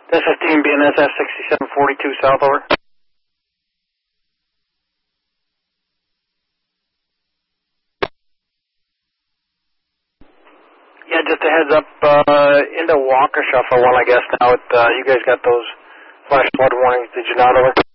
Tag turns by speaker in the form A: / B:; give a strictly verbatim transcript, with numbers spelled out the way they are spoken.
A: This is Team B N S F sixty-seven forty-two South, over. Yeah, just a heads up, uh, into Waukesha for one, I guess now. With, uh, you guys got those flash flood warnings. Did you not, over?